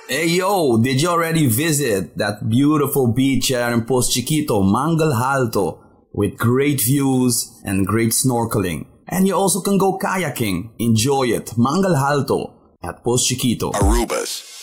Hey yo, did you already visit that beautiful beach here in Post Chiquito, Mangal Alto, with great views and great snorkeling? And you also can go kayaking. Enjoy it, Mangal Alto at Post Chiquito. Aruba's